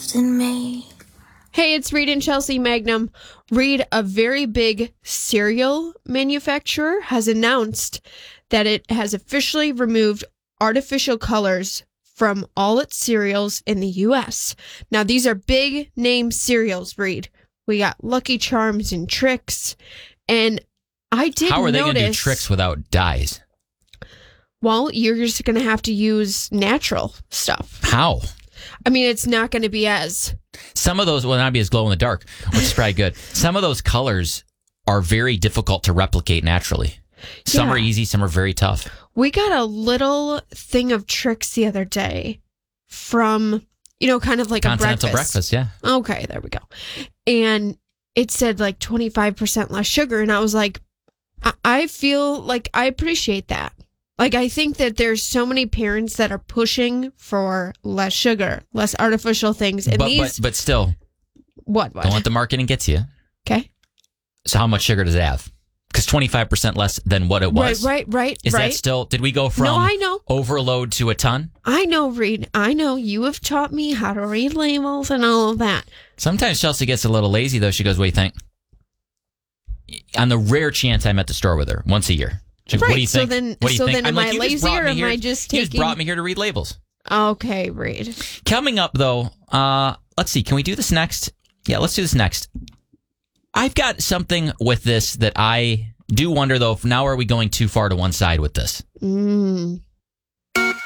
involved in me. Hey, it's Reed and Chelsea Magnum. Reed, a very big cereal manufacturer, has announced that it has officially removed artificial colors from all its cereals in the U.S. Now, these are big name cereals, Reed. We got Lucky Charms and Trix. And I did notice... How are they going to do Trix without dyes? Well, you're just going to have to use natural stuff. How? I mean, it's not going to be as... Some of those will not be as glow in the dark, which is probably good. Some of those colors are very difficult to replicate naturally. Some are easy, some are very tough. We got a little thing of Trix the other day from, kind of like Continental a breakfast. Yeah. Okay, there we go. And it said like 25% less sugar. And I was like, I feel like I appreciate that. Like, I think that there's so many parents that are pushing for less sugar, less artificial things. And but still. What? Don't let the marketing get to you. Okay. So how much sugar does it have? Because 25% less than what it was. Right. Is that still, did we go from overload to a ton? I know, Reed. I know. You have taught me how to read labels and all of that. Sometimes Chelsea gets a little lazy, though. She goes, what do you think? On the rare chance I'm at the store with her once a year. Like, right. What do you think? So then am I lazy or am I just taking... You just brought me here to read labels. Okay, Reed. Coming up, though, let's see. Can we do this next? Yeah, let's do this next. I've got something with this that I do wonder, though, if now are we going too far to one side with this?